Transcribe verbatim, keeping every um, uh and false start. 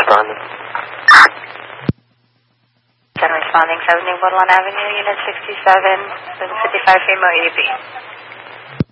responding. ten responding, seven New Woodlawn Avenue, Unit sixty-seven, fifty-five Fremont, U D P.